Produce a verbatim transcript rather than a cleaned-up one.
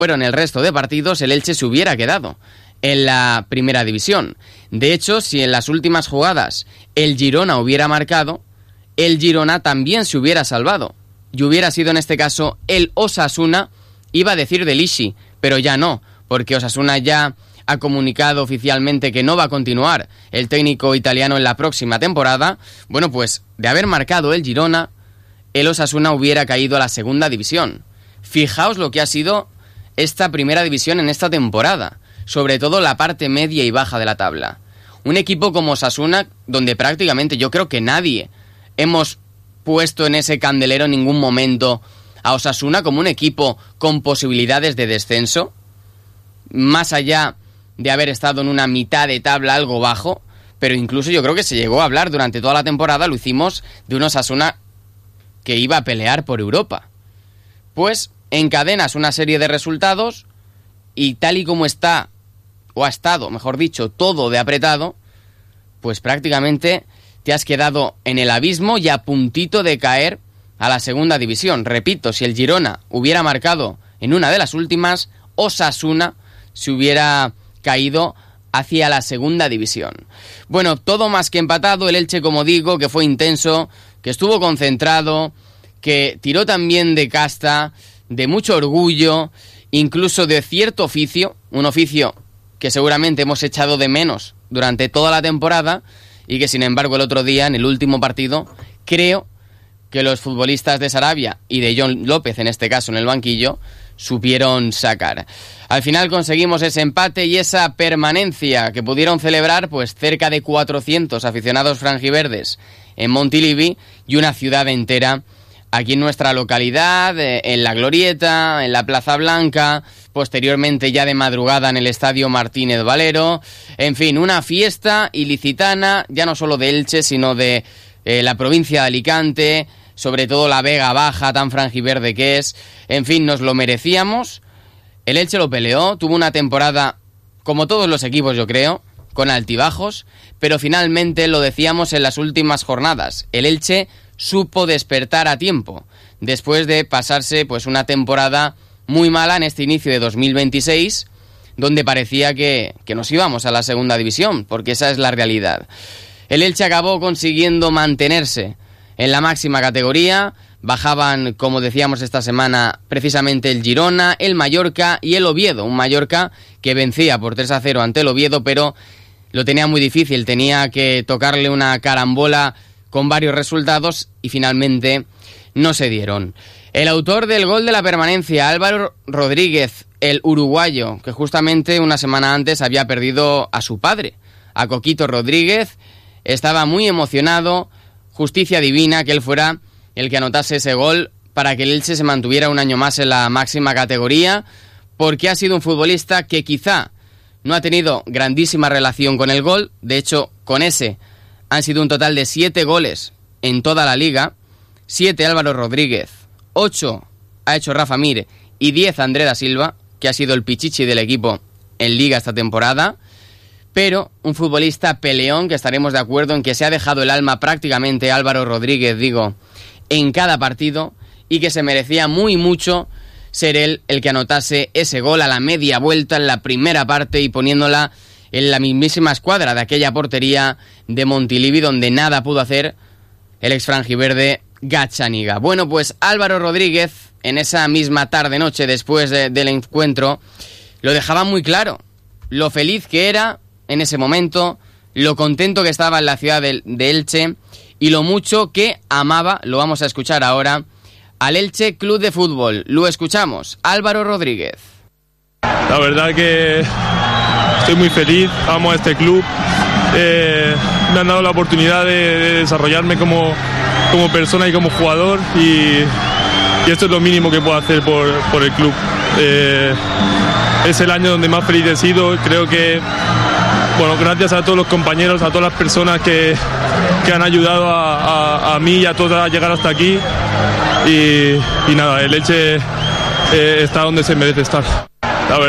fueron el resto de partidos, el Elche se hubiera quedado en la primera división. De hecho, si en las últimas jugadas el Girona hubiera marcado, el Girona también se hubiera salvado. Y hubiera sido en este caso el Osasuna, iba a decir del Ishi, pero ya no, porque Osasuna ya ha comunicado oficialmente que no va a continuar el técnico italiano en la próxima temporada. Bueno, pues de haber marcado el Girona, el Osasuna hubiera caído a la segunda división. Fijaos lo que ha sido esta primera división en esta temporada, sobre todo la parte media y baja de la tabla. Un equipo como Osasuna, donde prácticamente yo creo que nadie hemos puesto en ese candelero en ningún momento a Osasuna como un equipo con posibilidades de descenso, más allá de haber estado en una mitad de tabla algo bajo, pero incluso yo creo que se llegó a hablar durante toda la temporada, lo hicimos, de un Osasuna que iba a pelear por Europa. Pues encadenas una serie de resultados y tal y como está, o ha estado, mejor dicho, todo de apretado, pues prácticamente te has quedado en el abismo y a puntito de caer a la segunda división. Repito, si el Girona hubiera marcado en una de las últimas, Osasuna se hubiera caído hacia la segunda división. Bueno, todo más que empatado, el Elche, como digo, que fue intenso, que estuvo concentrado, que tiró también de casta, de mucho orgullo, incluso de cierto oficio, un oficio que seguramente hemos echado de menos durante toda la temporada y que sin embargo el otro día, en el último partido, creo que los futbolistas de Sarabia y de Jon López, en este caso en el banquillo, supieron sacar. Al final conseguimos ese empate y esa permanencia que pudieron celebrar pues cerca de cuatrocientos aficionados franjiverdes en Montilivi y una ciudad entera aquí en nuestra localidad, en la Glorieta, en la Plaza Blanca, posteriormente ya de madrugada en el Estadio Martínez Valero. En fin, una fiesta ilicitana, ya no solo de Elche, sino de eh, la provincia de Alicante, sobre todo la Vega Baja, tan franjiverde que es. En fin, nos lo merecíamos. El Elche lo peleó, tuvo una temporada, como todos los equipos yo creo, con altibajos, pero finalmente, lo decíamos en las últimas jornadas, el Elche supo despertar a tiempo, después de pasarse pues una temporada muy mala en este inicio de dos mil veintiséis, donde parecía que, que nos íbamos a la segunda división, porque esa es la realidad. El Elche acabó consiguiendo mantenerse en la máxima categoría. Bajaban, como decíamos esta semana, precisamente el Girona, el Mallorca y el Oviedo. Un Mallorca que vencía por tres a cero ante el Oviedo, pero lo tenía muy difícil. Tenía que tocarle una carambola con varios resultados y finalmente no se dieron. El autor del gol de la permanencia, Álvaro Rodríguez, el uruguayo, que justamente una semana antes había perdido a su padre, a Coquito Rodríguez, estaba muy emocionado. Justicia divina que él fuera el que anotase ese gol para que el Elche se mantuviera un año más en la máxima categoría, porque ha sido un futbolista que quizá no ha tenido grandísima relación con el gol. De hecho, con ese han sido un total de siete goles en toda la liga. Siete Álvaro Rodríguez, ocho ha hecho Rafa Mir y diez André da Silva, que ha sido el pichichi del equipo en liga esta temporada. Pero un futbolista peleón, que estaremos de acuerdo en que se ha dejado el alma prácticamente Álvaro Rodríguez, digo, en cada partido, y que se merecía muy mucho ser él el que anotase ese gol a la media vuelta en la primera parte y poniéndola en la mismísima escuadra de aquella portería de Montilivi, donde nada pudo hacer el exfranjiverde Gazzaniga. Bueno, pues Álvaro Rodríguez, en esa misma tarde-noche después de, del encuentro, lo dejaba muy claro, lo feliz que era en ese momento, lo contento que estaba en la ciudad de, de Elche y lo mucho que amaba, lo vamos a escuchar ahora, al Elche Club de Fútbol. Lo escuchamos, Álvaro Rodríguez. La verdad que estoy muy feliz, amo a este club, eh, me han dado la oportunidad de, de desarrollarme como, como persona y como jugador y, y esto es lo mínimo que puedo hacer por, por el club. Eh, es el año donde más feliz he sido, creo que bueno, gracias a todos los compañeros, a todas las personas que, que han ayudado a, a, a mí y a todos a llegar hasta aquí y, y nada, el Elche eh, está donde se merece estar.